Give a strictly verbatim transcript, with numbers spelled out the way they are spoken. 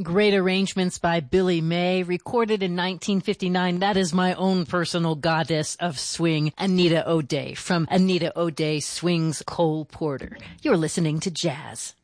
Great arrangements by Billy May, recorded in nineteen fifty-nine. That is my own personal goddess of swing, Anita O'Day, from Anita O'Day Swings Cole Porter. You're listening to Jazz.